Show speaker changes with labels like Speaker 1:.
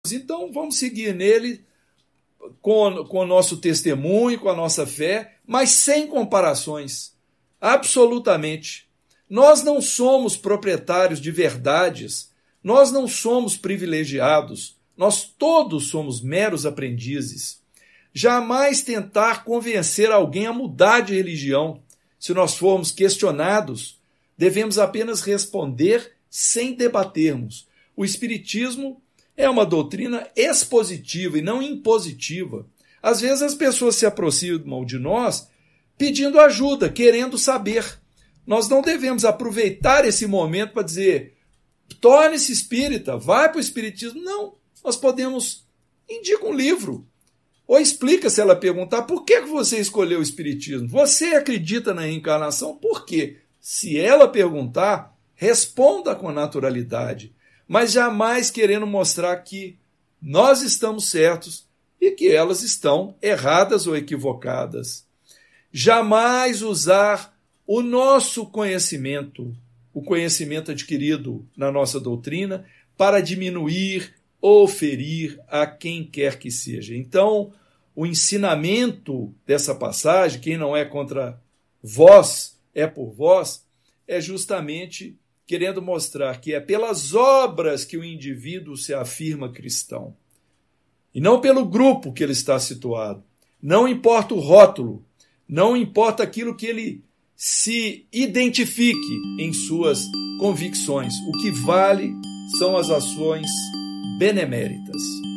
Speaker 1: Então vamos seguir nele com o nosso testemunho, com a nossa fé, mas sem comparações. Absolutamente. Nós não somos proprietários de verdades, nós não somos privilegiados, nós todos somos meros aprendizes. Jamais tentar convencer alguém a mudar de religião. Se nós formos questionados, devemos apenas responder sem debatermos. O Espiritismo é uma doutrina expositiva e não impositiva. Às vezes as pessoas se aproximam de nós pedindo ajuda, querendo saber. Nós não devemos aproveitar esse momento para dizer, torne-se espírita, vai para o Espiritismo. Não, nós podemos, indica um livro, ou explica se ela perguntar, por que você escolheu o Espiritismo? Você acredita na reencarnação? Por quê? Se ela perguntar, responda com naturalidade, mas jamais querendo mostrar que nós estamos certos e que elas estão erradas ou equivocadas. Jamais usar o nosso conhecimento, o conhecimento adquirido na nossa doutrina, para diminuir ou ferir a quem quer que seja. Então, o ensinamento dessa passagem, quem não é contra vós, é por vós, é justamente querendo mostrar que é pelas obras que o indivíduo se afirma cristão. E não pelo grupo que ele está situado. Não importa o rótulo, não importa aquilo que ele se identifique em suas convicções. O que vale são as ações beneméritas.